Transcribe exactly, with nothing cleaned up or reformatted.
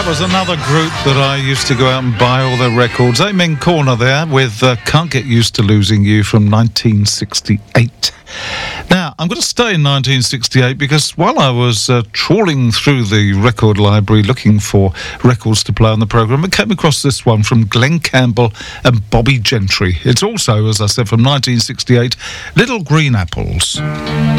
That was another group that I used to go out and buy all their records. Amen Corner there with uh, Can't Get Used to Losing You from nineteen sixty-eight. Now, I'm going to stay in nineteen sixty-eight because while I was uh, trawling through the record library looking for records to play on the programme, I came across this one from Glenn Campbell and Bobby Gentry. It's also, as I said, from nineteen sixty-eight, Little Green Apples.